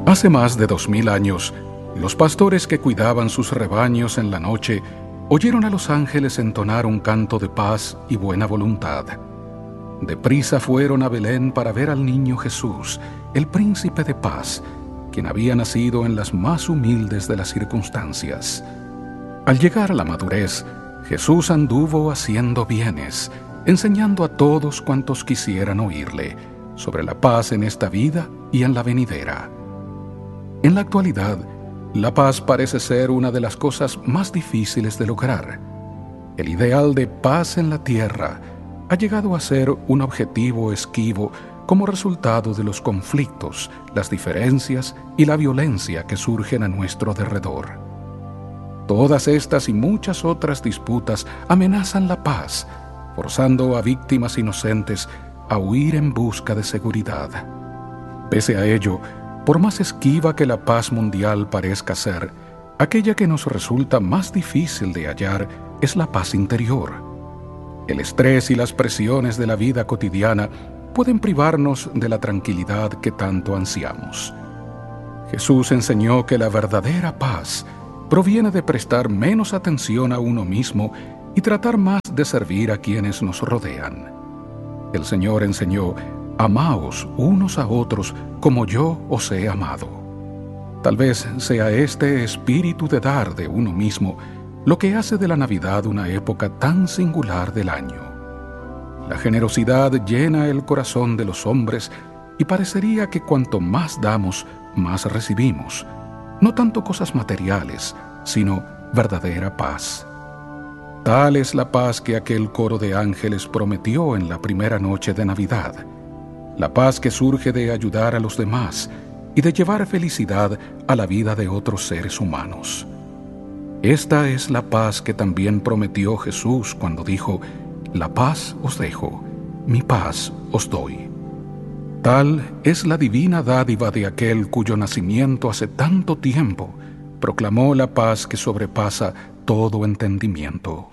Hace más de 2000 años, los pastores que cuidaban sus rebaños en la noche oyeron a los ángeles entonar un canto de paz y buena voluntad. Deprisa fueron a Belén para ver al niño Jesús, el príncipe de paz, quien había nacido en las más humildes de las circunstancias. Al llegar a la madurez, Jesús anduvo haciendo bienes, enseñando a todos cuantos quisieran oírle sobre la paz en esta vida y en la venidera. En la actualidad, la paz parece ser una de las cosas más difíciles de lograr. El ideal de paz en la tierra ha llegado a ser un objetivo esquivo como resultado de los conflictos, las diferencias y la violencia que surgen a nuestro derredor. Todas estas y muchas otras disputas amenazan la paz, forzando a víctimas inocentes a huir en busca de seguridad. Pese a ello, por más esquiva que la paz mundial parezca ser, aquella que nos resulta más difícil de hallar es la paz interior. El estrés y las presiones de la vida cotidiana pueden privarnos de la tranquilidad que tanto ansiamos. Jesús enseñó que la verdadera paz proviene de prestar menos atención a uno mismo y tratar más de servir a quienes nos rodean. El Señor enseñó: amaos unos a otros como yo os he amado. Tal vez sea este espíritu de dar de uno mismo lo que hace de la Navidad una época tan singular del año. La generosidad llena el corazón de los hombres y parecería que cuanto más damos, más recibimos. No tanto cosas materiales, sino verdadera paz. Tal es la paz que aquel coro de ángeles prometió en la primera noche de Navidad. La paz que surge de ayudar a los demás y de llevar felicidad a la vida de otros seres humanos. Esta es la paz que también prometió Jesús cuando dijo: la paz os dejo, mi paz os doy. Tal es la divina dádiva de aquel cuyo nacimiento hace tanto tiempo proclamó la paz que sobrepasa todo entendimiento.